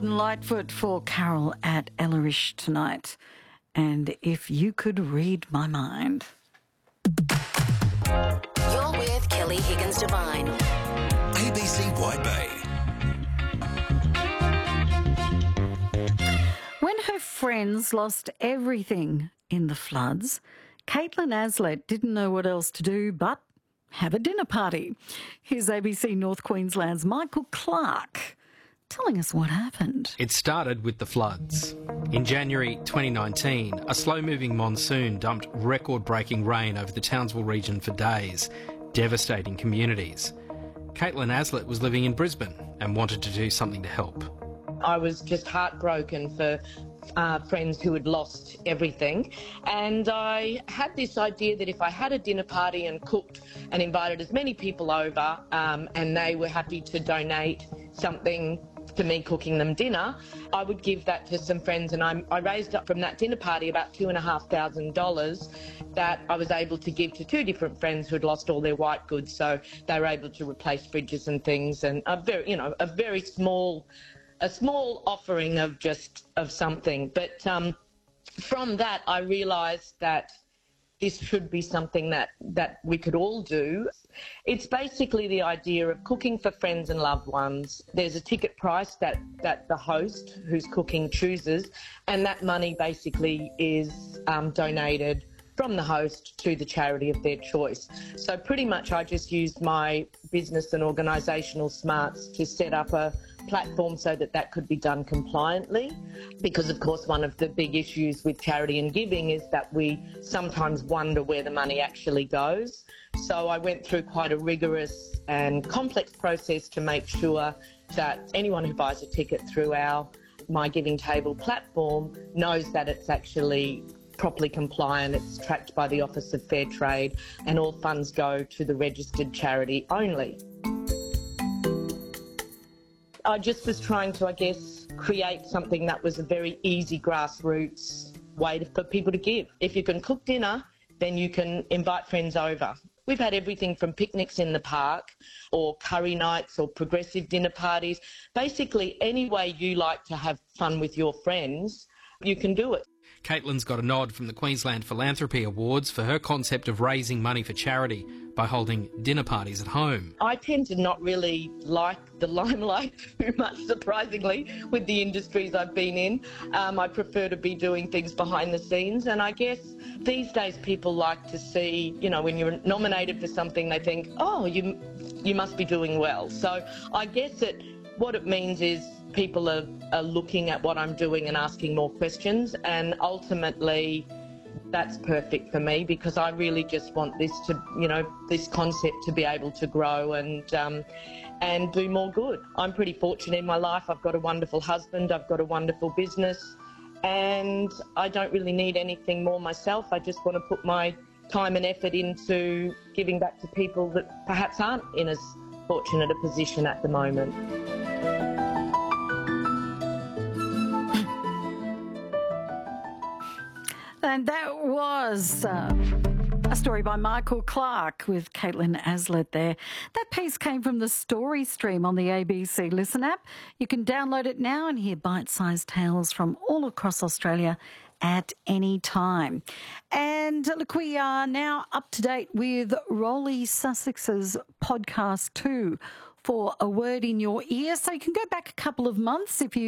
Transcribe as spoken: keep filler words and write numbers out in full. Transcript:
Gordon Lightfoot for Carol at Ellerish tonight. And If You Could Read My Mind. You're with Kelly Higgins Devine. A B C Wide Bay. When her friends lost everything in the floods, Caitlin Aslett didn't know what else to do but have a dinner party. Here's A B C North Queensland's Michael Clark telling us what happened. It started with the floods. In January twenty nineteen, a slow-moving monsoon dumped record-breaking rain over the Townsville region for days, devastating communities. Caitlin Aslett was living in Brisbane and wanted to do something to help. I was just heartbroken for uh, friends who had lost everything, and I had this idea that if I had a dinner party and cooked and invited as many people over um, and they were happy to donate something to me cooking them dinner, I would give that to some friends, and I, I raised up from that dinner party about two and a half thousand dollars that I was able to give to two different friends who had lost all their white goods, so they were able to replace fridges and things, and a very, you know, a very small, a small offering of just of something. But um, from that, I realised that this should be something that, that we could all do. It's basically the idea of cooking for friends and loved ones. There's a ticket price that, that the host who's cooking chooses, and that money basically is um, donated from the host to the charity of their choice. So pretty much I just used my business and organisational smarts to set up a platform so that that could be done compliantly, because of course one of the big issues with charity and giving is that we sometimes wonder where the money actually goes. So I went through quite a rigorous and complex process to make sure that anyone who buys a ticket through our My Giving Table platform knows that it's actually properly compliant, it's tracked by the Office of Fair Trade, and all funds go to the registered charity only. I just was trying to, I guess, create something that was a very easy grassroots way to, for people to give. If you can cook dinner, then you can invite friends over. We've had everything from picnics in the park or curry nights or progressive dinner parties. Basically, any way you like to have fun with your friends, you can do it. Caitlin's got a nod from the Queensland Philanthropy Awards for her concept of raising money for charity by holding dinner parties at home. I tend to not really like the limelight too much, surprisingly, with the industries I've been in. Um, I prefer to be doing things behind the scenes, and I guess these days people like to see, you know, when you're nominated for something, they think, oh, you, you must be doing well. So I guess it, what it means is people are, are looking at what I'm doing and asking more questions, and ultimately that's perfect for me because I really just want this to, you know, this concept to be able to grow and um, and do more good. I'm pretty fortunate in my life. I've got a wonderful husband, I've got a wonderful business, and I don't really need anything more myself. I just want to put my time and effort into giving back to people that perhaps aren't in as fortunate a position at the moment. And that was uh, a story by Michael Clark with Caitlin Aslett there. That piece came from the Story Stream on the A B C Listen app. You can download it now and hear bite-sized tales from all across Australia at any time. And look, we are now up to date with Rolly Sussex's podcast too for A Word in Your Ear. So you can go back a couple of months if you